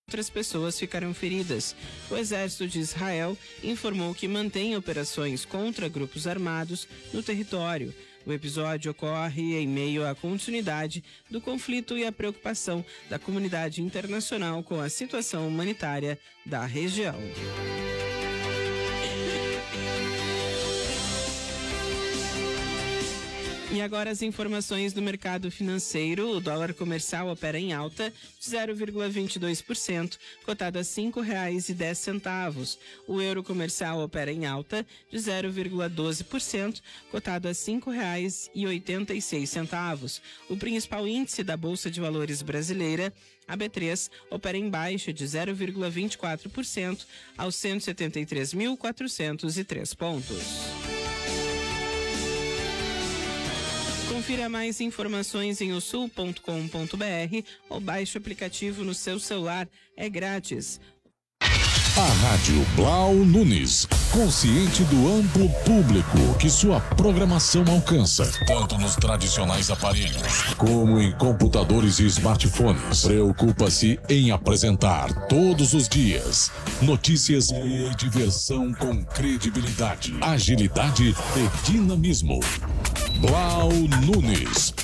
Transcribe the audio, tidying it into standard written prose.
outras pessoas ficaram feridas. O exército de Israel informou que mantém operações contra grupos armados no território. O episódio ocorre em meio à continuidade do conflito e à preocupação da comunidade internacional com a situação humanitária da região. E agora as informações do mercado financeiro. O dólar comercial opera em alta de 0,22%, cotado a R$ 5,10. O euro comercial opera em alta de 0,12%, cotado a R$ 5,86. O principal índice da Bolsa de Valores brasileira, a B3, opera em baixa de 0,24% aos 173.403 pontos. Confira mais informações em osul.com.br ou baixe o aplicativo no seu celular. É grátis. A Rádio Blau Nunes, consciente do amplo público que sua programação alcança, tanto nos tradicionais aparelhos como em computadores e smartphones. Preocupa-se em apresentar todos os dias notícias e diversão com credibilidade, agilidade e dinamismo. Blau Nunes,